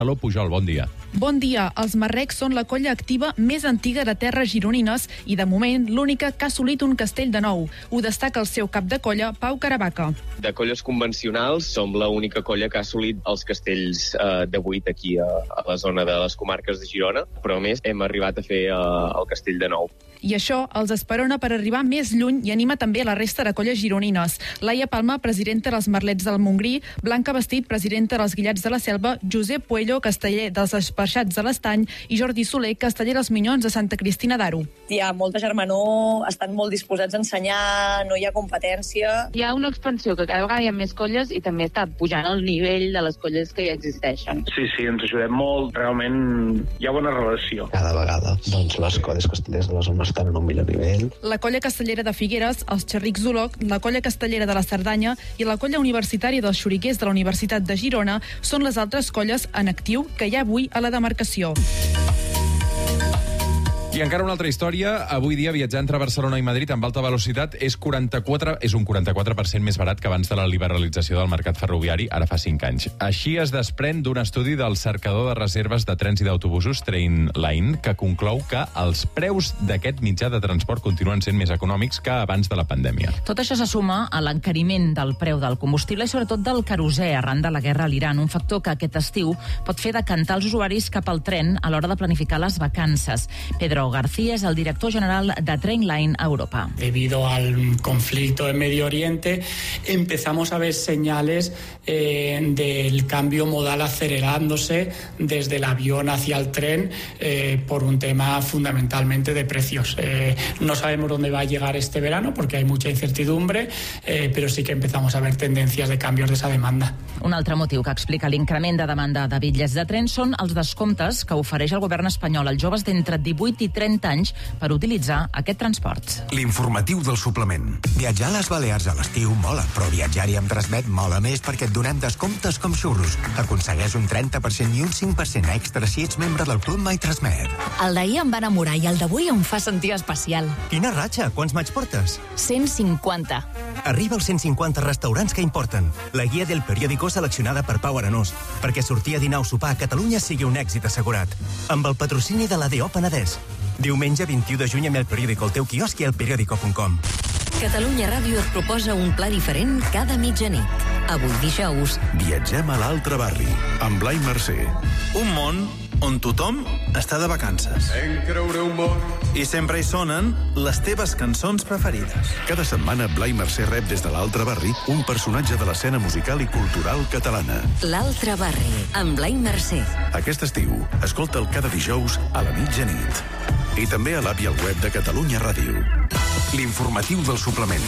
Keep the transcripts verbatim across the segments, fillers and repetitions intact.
Aló, Pujol, bon dia. Bon dia. Els Marrecs són la colla activa més antiga de terres gironines i, de moment, l'única que ha assolit un castell de nou. Ho destaca el seu cap de colla, Pau Caravaca. De colles convencionals, som l'única colla que ha assolit els castells eh, de vuit aquí a, a la zona de les comarques de Girona, però a més hem arribat a fer eh, el castell de nou. I això els esperona per arribar més lluny i anima també la resta de colles gironines. Laia Palma, presidenta dels Merlets del Montgrí, Blanca Vestit, presidenta dels Guillats de la Selva, Josep Puello, casteller dels Esparxats de l'Estany i Jordi Soler, casteller dels Minyons de Santa Cristina d'Aro. Hi ha molta germanor, estan molt disposats a ensenyar, no hi ha competència. Hi ha una expansió que cada vegada hi ha més colles i també està pujant el nivell de les colles que ja existeixen. Sí, sí, ens ajudem molt, realment hi ha bona relació. Cada vegada doncs, les colles castellers de la zona estan en un millor nivell. La colla castellera de Figueres, els Xerrics d'Olot, la colla castellera de la Cerdanya i la colla universitària dels Xoriquers de la Universitat de Girona són les altres colles en actiu que hi ha avui a la demarcació. I encara una altra història. Avui dia viatjar entre Barcelona i Madrid amb alta velocitat és quaranta-quatre és un quaranta-quatre per cent més barat que abans de la liberalització del mercat ferroviari, ara fa cinc anys. Així es desprèn d'un estudi del cercador de reserves de trens i d'autobusos Trainline, que conclou que els preus d'aquest mitjà de transport continuen sent més econòmics que abans de la pandèmia. Tot això se suma a l'encariment del preu del combustible i sobretot del querosè arran de la guerra a l'Iran, un factor que aquest estiu pot fer decantar els usuaris cap al tren a l'hora de planificar les vacances. Pedro García es el director general de Trainline Europa. Debido al conflicto en Medio Oriente, empezamos a ver señales eh, del cambio modal acelerándose desde el avión hacia el tren eh, por un tema fundamentalmente de precios. Eh, no sabemos dónde va a llegar este verano porque hay mucha incertidumbre, eh, pero sí que empezamos a ver tendencias de cambios de esa demanda. Un altre motiu que explica l'increment de demanda de bitllets de tren són els descomptes que ofereix el govern espanyol als joves d'entre divuit i trenta anys per utilitzar aquest transport. L'informatiu del suplement. Viatjar a les Balears a l'estiu mola, però viatjar-hi amb Transmet mola més perquè et donem descomptes com xurros. Aconsegueix un trenta per cent i un cinc per cent extra si ets membre del Club My Transmet. El d'ahir em va enamorar i el d'avui em fa sentir especial. Quina ratxa? Quants maig portes? cent cinquanta. Arriba als cent cinquanta restaurants que importen. La guia del periòdico seleccionada per Pau Arenós, perquè sortir a dinar o sopar a Catalunya sigui un èxit assegurat. Amb el patrocini de l'A D O Penedès. Diumenge vint-i-u de juny amb El Periódico al teu quiosc i el periódico punt com. Catalunya Ràdio et proposa un pla diferent cada mitjanit. Avui dijous... Viatgem a l'altre barri, amb Blai Mercè. Un món on tothom està de vacances. En creure un món. I sempre hi sonen les teves cançons preferides. Cada setmana Blai Mercè rep des de l'altre barri un personatge de l'escena musical i cultural catalana. L'altre barri, amb Blai Mercè. Aquest estiu, escolta'l cada dijous a la mitjanit. I també a l'app i al web de Catalunya Ràdio. L'informatiu del suplement.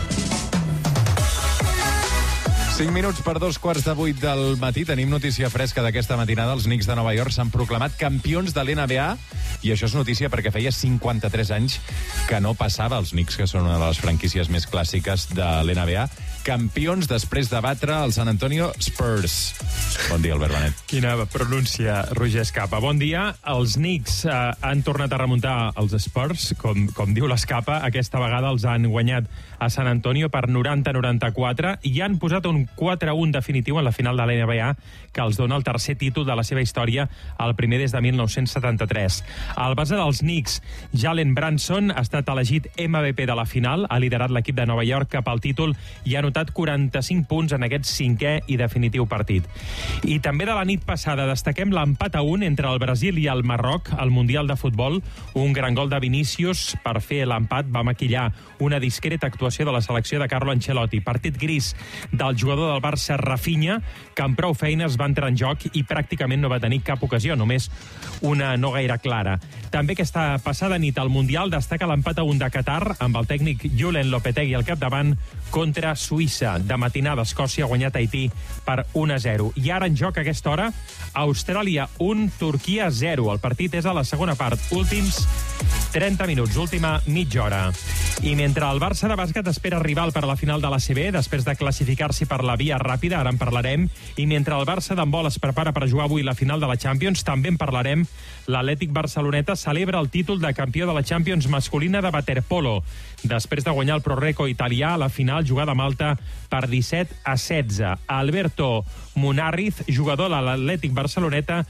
cinc minuts per dos quarts de vuit del matí. Tenim notícia fresca d'aquesta matinada. Els Knicks de Nova York s'han proclamat campions de l'N B A i això és notícia perquè feia cinquanta-tres anys que no passava. Els Knicks, que són una de les franquícies més clàssiques de l'N B A, campions després de batre el San Antonio Spurs. Bon dia, Albert Benet. Quina pronúncia, Roger Escapa. Bon dia. Els Knicks eh, han tornat a remuntar els Spurs, com, com diu l'Escapa. Aquesta vegada els han guanyat a San Antonio per noranta a noranta-quatre i han posat un quatre a un definitiu en la final de l'N B A que els dona el tercer títol de la seva història, el primer des de mil nou-cents setanta-tres. El base dels Knicks, Jalen Brunson, ha estat elegit M V P de la final, ha liderat l'equip de Nova York cap al títol i ha anotat quaranta-cinc punts en aquest cinquè i definitiu partit. I també de la nit passada destaquem l'empat a un entre el Brasil i el Marroc al Mundial de Futbol. Un gran gol de Vinícius per fer l'empat va maquillar una discreta actuació de la selecció de Carlo Ancelotti. Partit gris del jugador del Barça, Rafinha, que amb prou feines va entrar en joc i pràcticament no va tenir cap ocasió, només una no gaire clara. També aquesta passada nit al Mundial destaca l'empat a un de Qatar amb el tècnic Julen Lopetegui al capdavant contra Suïssa. De matinada, Escòcia ha guanyat Haití per un a zero. I ara en joc a aquesta hora, Austràlia un, Turquia zero. El partit és a la segona part. Últims trenta minuts, última mitja hora. I mentre el Barça de bàsquet espera rival per a la final de l'A C B, després de classificar-s'hi per la via ràpida, ara en parlarem, i mentre el Barça d'handbol es prepara per jugar avui la final de la Champions, també en parlarem, l'Atlètic Barceloneta celebra el títol de campió de la Champions masculina de waterpolo, després de guanyar el Prorreco italià a la final jugada a Malta per disset a setze. Alberto Munarriz, jugador de l'Atlètic Barceloneta,